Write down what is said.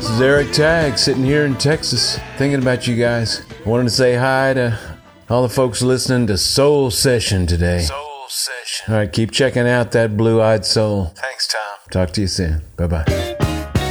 This is Eric Tagg sitting here in Texas thinking about you guys. Wanted to say hi to all the folks listening to Soul Session today. Soul Session. All right, keep checking out that blue-eyed soul. Thanks, Tom. Talk to you soon. Bye-bye.